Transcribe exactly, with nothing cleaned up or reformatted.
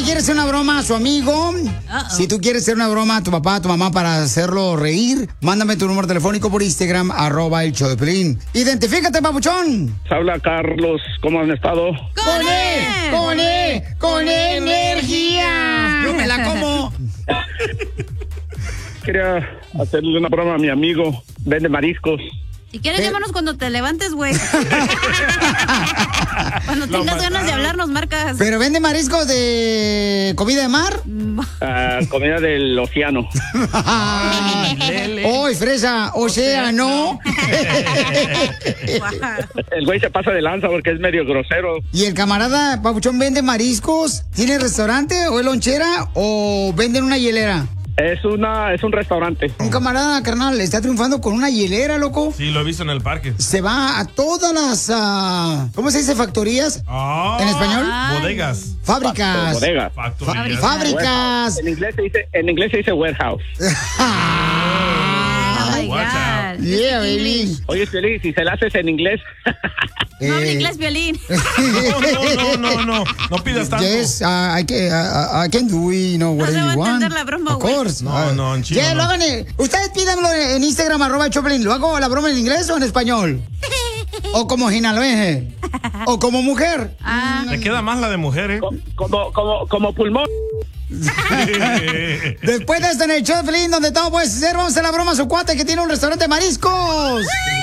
le quiere hacer una broma a su amigo, Uh-oh. si tú quieres hacer una broma a tu papá, a tu mamá para hacerlo reír, mándame tu número telefónico por Instagram, arroba el show de Piolín. Identifícate, papuchón. Habla Carlos, ¿cómo han estado? ¡Con él! ¡Con él! ¡Con energía! Yo me la como. Quería hacerle una broma a mi amigo, vende mariscos. Si quieres, llámanos cuando te levantes, güey. Cuando tengas ganas de hablar, nos marcas. ¿Pero vende mariscos de comida de mar? Uh, comida del océano. ¡Uy, fresa! ¡Océano! El güey se pasa de lanza porque es medio grosero. ¿Y el camarada papuchón vende mariscos? ¿Tiene restaurante o es lonchera o vende en una hielera? Es una, es un restaurante. Un camarada, carnal, está triunfando con una hielera, loco. Sí, lo he visto en el parque. Se va a todas las, uh, ¿cómo se dice? ¿Factorías? Oh, ¿En español? Bodegas. Fábricas. Bodegas. Factorías. Fábricas. En inglés se dice, en inglés se dice warehouse. Oh my Watch God. out. Yeah, baby. Oye, Feliz, si se la haces en inglés. No habla Eh, inglés, Piolín. No, no, no, no, no pidas tanto. Yes, uh, I, can, uh, I can do it, you know, No se whatever va a you want. entender la broma, Of güey. course. No, no, en chino Yeah, no. lo hagan, eh, ustedes pídanlo en, en Instagram, arroba Choplin. ¿Lo hago la broma en inglés o en español? ¿O como jinaloense? ¿O como mujer? Ah. Te queda más la de mujer, ¿eh? Como, como, como pulmón. Después de esto en el show de Pelín, donde todo puede ser, vamos a hacer la broma a su cuate que tiene un restaurante de mariscos.